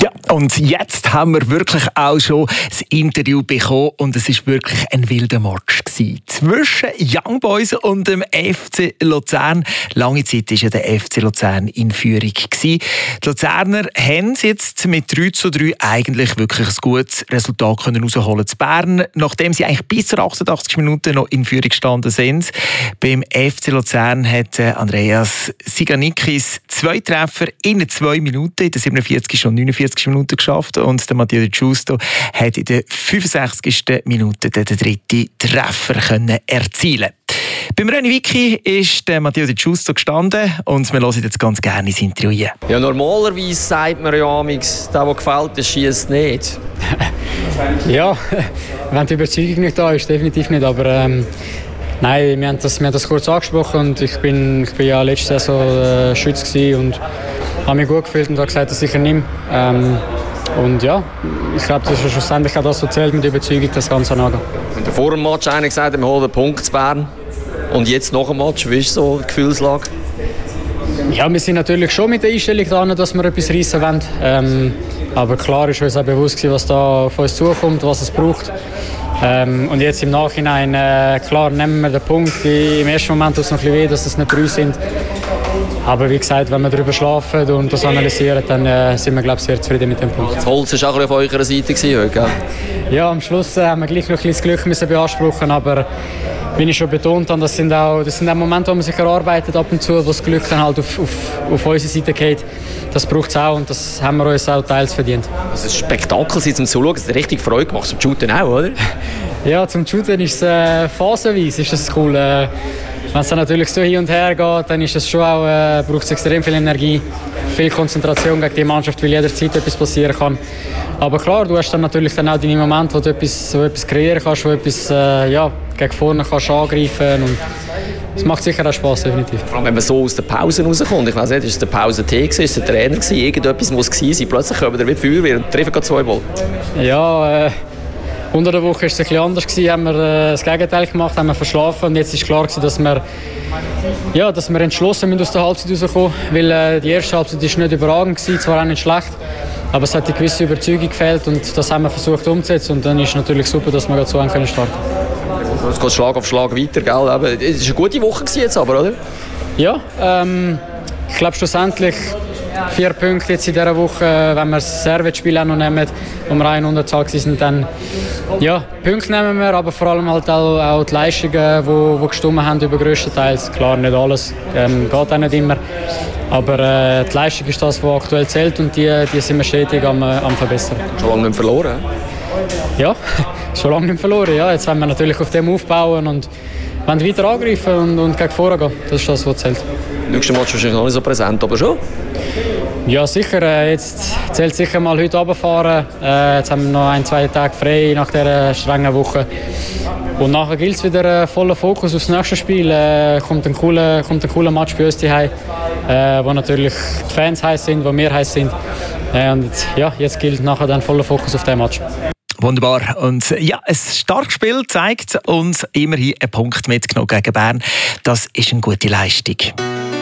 Ja, und jetzt haben wir wirklich auch schon das Interview bekommen und es war wirklich ein wilder Match zwischen Young Boys und dem FC Luzern. Lange Zeit war ja der FC Luzern in Führung. Die Luzerner haben jetzt mit 3:3 eigentlich wirklich ein gutes Resultat rausholen zu Bern, nachdem sie eigentlich bis zur 88 Minuten noch in Führung gestanden sind. Beim FC Luzern hat Andreas Siganikis 2 Treffer in 2 Minuten, in den 47. und 49. Minuten geschafft und der Matteo De Giusto hat in der 65. Minute den 3. Treffer erzielen. Beim René Wicki ist der Matteo De Giusto gestanden und wir hören jetzt ganz gerne ins Interview. Ja, normalerweise sagt man ja amigs, der gefällt, der schiesst nicht. Ja, wenn die Überzeugung nicht da ist, definitiv nicht. Aber nein, wir haben das kurz angesprochen und ich bin ja letzte Saison Schütz und habe mich gut gefühlt und habe gesagt, dass ich ihn nehme. Und ja, ich glaube, das ist schlussendlich auch das, was zählt, mit der Überzeugung das Ganze angehen. Und vor dem Match einer gesagt, wir holen einen Punkt zu Bern. Und jetzt nach dem Match, wie ist so die Gefühlslage? Ja, wir sind natürlich schon mit der Einstellung dran, dass wir etwas reissen wollen. Aber klar ist uns auch bewusst, was da auf uns zukommt, was es braucht. Und jetzt im Nachhinein, klar, nehmen wir den Punkt. Im ersten Moment tut es noch ein bisschen weh, dass es nicht 3 sind. Aber wie gesagt, wenn wir darüber schlafen und das analysieren, dann sind wir, glaube ich, sehr zufrieden mit dem Punkt. Das Holz war auch auf eurer Seite heute, gell? Ja, am Schluss haben wir gleich noch ein bisschen das Glück müssen beanspruchen, aber wie ich schon betont habe, das sind auch Momente, wo man sich erarbeitet ab und zu, wo das Glück dann halt auf unsere Seite geht. Das braucht es auch und das haben wir uns auch teils verdient. Das ist ein Spektakel zum Zuschauen, das hat richtig Freude gemacht, zum Shooten auch, oder? Ja, zum Shooten ist es phasenweise ist das cool. Wenn es dann natürlich so hin und her geht, dann ist es schon auch, braucht es extrem viel Energie, viel Konzentration gegen die Mannschaft, weil jederzeit etwas passieren kann. Aber klar, du hast dann natürlich dann auch deine Momente, wo du etwas kreieren kannst, wo du etwas gegen vorne kannst angreifen und es macht sicher auch Spass, definitiv. Vor allem, wenn man so aus der Pause rauskommt. Ich weiss nicht, ist es der Pause-Tee, ist es der Trainer, irgendetwas muss gewesen sein. Plötzlich kommen wir wieder Feuerwehr und treffen gerade 2 Mal. Ja, unter der Woche war es ein bisschen anders. Haben wir das Gegenteil gemacht, haben wir verschlafen. Und jetzt ist klar, dass wir entschlossen sind, aus der Halbzeit rauskommen. Weil die erste Halbzeit war nicht überragend, zwar auch nicht schlecht. Aber es hat eine gewisse Überzeugung gefehlt und das haben wir versucht umzusetzen. Und dann ist es natürlich super, dass wir so starten können. Es geht Schlag auf Schlag weiter, gell? Es war eine gute Woche jetzt aber, oder? Ja, ich glaube schlussendlich 4 Punkte jetzt in dieser Woche, wenn wir das Servet-Spiel auch noch nehmen, wo wir in Unterzahl sind, dann ja, Punkte nehmen wir, aber vor allem halt auch die Leistungen, die gestimmt haben, über grösstenteils. Klar, nicht alles, geht auch nicht immer, aber die Leistung ist das, was aktuell zählt und die sind wir stetig am Verbessern. Schon lange nicht verloren? Ja, schon lange nicht verloren. Ja. Jetzt wollen wir natürlich auf dem aufbauen und weiter angreifen und gegen vorne gehen. Das ist das, was zählt. Nächstes Match wahrscheinlich noch nicht so präsent, aber schon? Ja, sicher. Jetzt zählt sicher mal heute runterfahren. Jetzt haben wir noch 1-2 Tage frei nach dieser strengen Woche. Und nachher gilt es wieder voller Fokus aufs nächste Spiel. Kommt ein cooler Match bei uns hierheim, wo natürlich die Fans heiß sind, wo wir heiß sind. Und ja, jetzt gilt nachher dann voller Fokus auf den Match. Wunderbar. Und ja, ein starkes Spiel zeigt uns immerhin einen Punkt mitgenommen gegen Bern. Das ist eine gute Leistung.